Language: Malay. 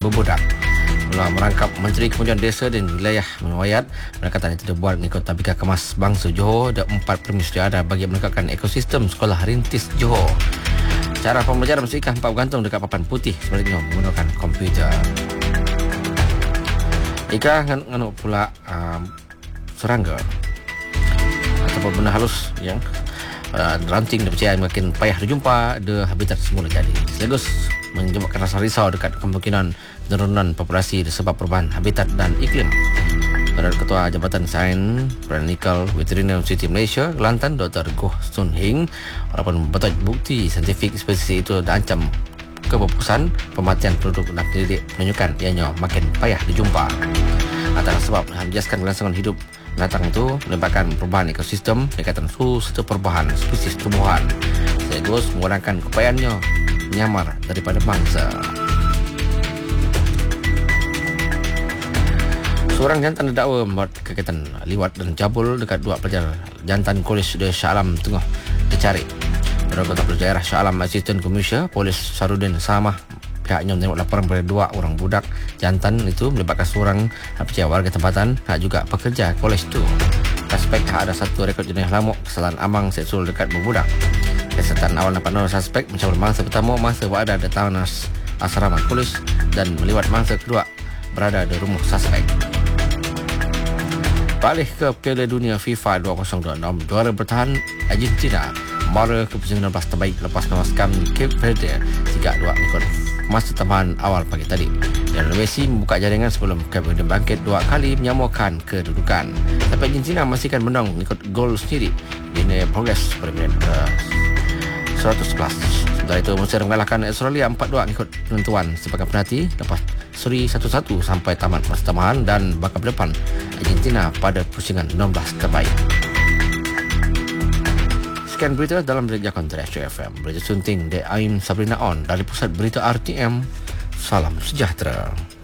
berbudak. Mula merangkap Menteri Kemudian Desa dan Wilayah Merawat, pendekatan itu dibuat mengikut Tabika Kemas Bangsa Johor dan 4 premis ada bagi meningkatkan ekosistem sekolah rintis Johor. Cara pembelajaran bersikap 4 bergantung dekat papan putih sebaliknya menggunakan komputer. Ika nganu pula serangga ataupun benda halus yang ranting dan percaya makin payah dijumpa de habitat semula jadi. Sekaligus menyebabkan rasa risau dekat kemungkinan penurunan populasi disebab perubahan habitat dan iklim. Menurut Ketua Jabatan Sains Clinical Veterinary University Malaysia, Kelantan, Dr. Goh Sun Hing, walaupun betul bukti saintifik spesies itu terancam kepupusan, pematian penduduk dan pendidik menunjukkan ianya makin payah dijumpa. Antara sebab menjejaskan kelangsungan hidup binatang itu melibatkan perubahan ekosistem, peningkatan suhu serta perubahan spesies tumbuhan. Sekaligus mengurangkan kepayahannya menyamar daripada mangsa. Seorang jantan didakwa membuat kegiatan liwat dan cabul dekat 2 pelajar jantan Kolej de Shah Alam tengah dicari. Menurut Ketua Polis Daerah Shah Alam Asisten Komisioner Polis Sarudin Samah, pihaknya menengok laporan pada 2 orang budak jantan itu melibatkan seorang percaya warga tempatan dan juga pekerja kolej itu. Suspek ada 1 rekod jenis lamuk kesalahan amang seksual dekat berbudak. Kesihatan awal dapat menolak suspek mencabul mangsa pertama mangsa berada di taman asrama polis dan meliwat mangsa kedua berada di rumah suspek. Balik ke Piala Dunia FIFA 2026, juara bertahan Argentina mara ke pusingan 16 terbaik lepas menewaskan Cape Verde 3-2 ikut masa tambahan awal pagi tadi. Dan Messi membuka jaringan sebelum Cape Verde bangkit 2 kali menyamakan kedudukan. Tapi Argentina masih akan menang ikut gol sendiri di progres pada minit 111. Sementara itu Mesir mengalahkan Australia 4-2 ikut penentuan sebagai penalti lepas seri 1-1 sampai tamat masa tambahan dan bakal berdepan Argentina pada pusingan 16 terbaik. Sekian berita dalam berita kontra Astro FM. Berita sunting di Aim Sabrina On dari Pusat Berita RTM. Salam sejahtera.